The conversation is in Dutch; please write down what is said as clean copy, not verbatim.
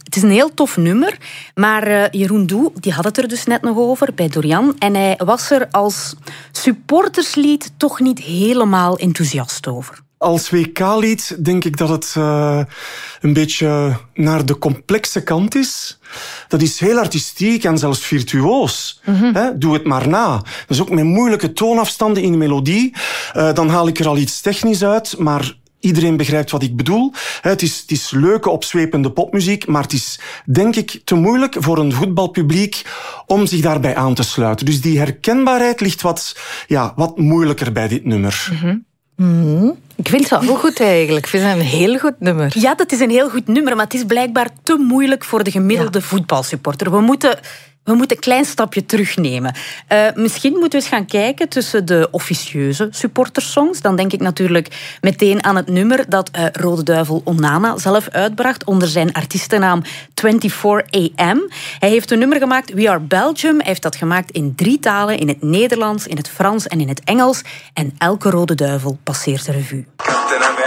Het is een heel tof nummer, maar Jeroen Doe, die had het er dus net nog over bij Dorian. En hij was er als supporterslied toch niet helemaal enthousiast over. Als WK-lied denk ik dat het een beetje naar de complexe kant is. Dat is heel artistiek en zelfs virtuoos. Doe het maar na. Dat is ook met moeilijke toonafstanden in de melodie. Dan haal ik er al iets technisch uit, maar iedereen begrijpt wat ik bedoel. Het is leuke, opzwepende popmuziek, maar het is, denk ik, te moeilijk voor een voetbalpubliek om zich daarbij aan te sluiten. Dus die herkenbaarheid ligt wat moeilijker bij dit nummer. Ik vind het wel goed eigenlijk. Ik vind het een heel goed nummer. Ja, dat is een heel goed nummer, maar het is blijkbaar te moeilijk voor de gemiddelde voetbalsupporter. We moeten een klein stapje terugnemen. Misschien moeten we eens gaan kijken tussen de officieuze supportersongs. Dan denk ik natuurlijk meteen aan het nummer dat Rode Duivel Onana zelf uitbracht onder zijn artiestennaam 24AM. Hij heeft een nummer gemaakt, We Are Belgium. Hij heeft dat gemaakt in 3 talen, in het Nederlands, in het Frans en in het Engels. En elke Rode Duivel passeert de revue.